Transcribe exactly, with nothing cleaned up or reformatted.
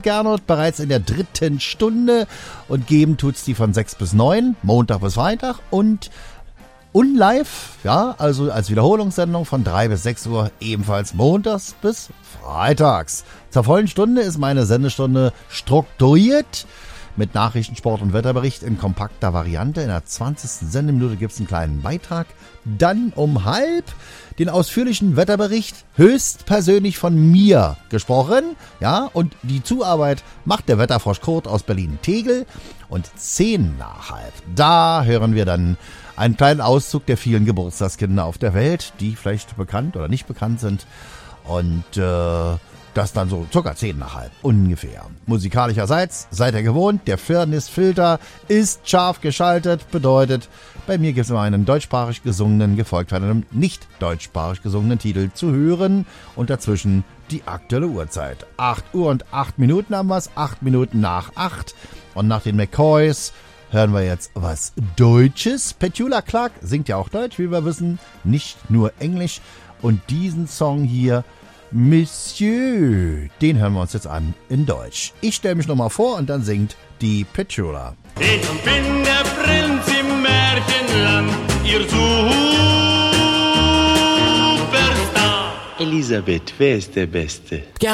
Gernot bereits in der dritten Stunde und geben tut's die von sechs bis neun, Montag bis Freitag und unlive, ja, also als Wiederholungssendung von drei bis sechs Uhr, ebenfalls montags bis freitags. Zur vollen Stunde ist meine Sendestunde strukturiert mit Nachrichten, Sport und Wetterbericht in kompakter Variante. In der zwanzigsten Sendeminute gibt es einen kleinen Beitrag. Dann um halb den ausführlichen Wetterbericht, höchstpersönlich von mir gesprochen. Ja, und die Zuarbeit macht der Wetterfrosch Kurt aus Berlin-Tegel. Und zehn nach halb, da hören wir dann einen kleinen Auszug der vielen Geburtstagskinder auf der Welt, die vielleicht bekannt oder nicht bekannt sind. Und äh, das dann so circa zehn nach halb, ungefähr. Musikalischerseits seid ihr gewohnt, der Firnis-Filter ist scharf geschaltet, bedeutet, bei mir gibt es immer einen deutschsprachig gesungenen, gefolgt von einem nicht deutschsprachig gesungenen Titel zu hören und dazwischen die aktuelle Uhrzeit. acht Uhr und acht Minuten haben wir es, acht Minuten nach acht. Und nach den McCoys hören wir jetzt was Deutsches. Petula Clark singt ja auch Deutsch, wie wir wissen, nicht nur Englisch. Und diesen Song hier, Monsieur, den hören wir uns jetzt an in Deutsch. Ich stelle mich nochmal vor und dann singt die Petula. Ich bin der Prinz im Märchenland, ihr Superstar. Elisabeth, wer ist der Beste?